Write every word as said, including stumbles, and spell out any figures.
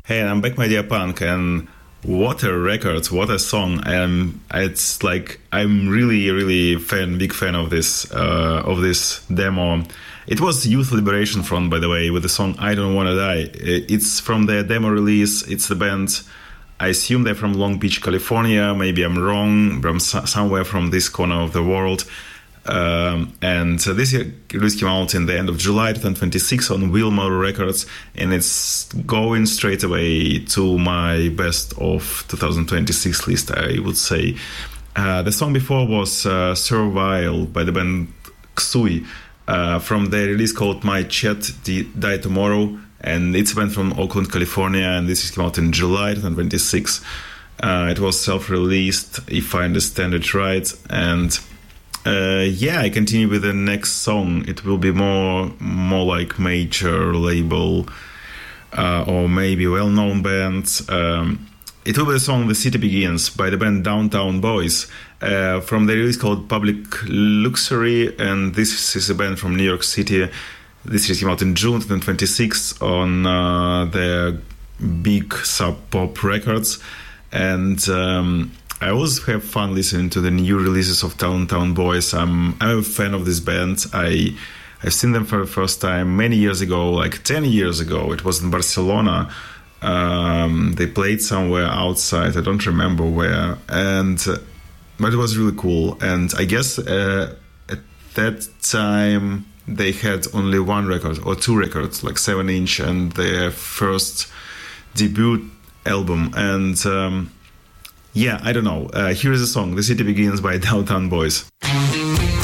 Hey, I'm back, my dear punk, and what a record, what a song! Um, it's like I'm really, really fan, big fan of this, uh, of this demo. It was Youth Liberation Front, by the way, with the song "I Don't Wanna Die." It's from their demo release. It's the band. I assume they're from Long Beach, California. Maybe I'm wrong. From somewhere from this corner of the world. Um, and uh, this release came out in the end of July twenty twenty-six on Wilmer Records, and it's going straight away to my best of twenty twenty-six list, I would say. Uh, the song before was uh, Servile by the band Xui, uh, from their release called My Chat Die Tomorrow, and it's a band from Oakland, California, and this came out in July twenty twenty-six. Uh, it was self-released, if I understand it right, and Uh, yeah, I continue with the next song. It will be more more like major label uh, or maybe well-known band. Um, it will be the song "The City Begins" by the band Downtown Boys uh, from the release called Public Luxury, and this is a band from New York City. This release came out in June twenty twenty-six on uh, their big Sub Pop Records, and um, I always have fun listening to the new releases of Downtown Boys. I'm I'm a fan of this band. I I've seen them for the first time many years ago, like ten years ago. It was in Barcelona. Um, they played somewhere outside. I don't remember where, and uh, but it was really cool. And I guess uh, at that time they had only one record or two records, like seven inch, and their first debut album. And um, Yeah, I don't know. Uh, here is a song, "The City Begins" by Downtown Boys.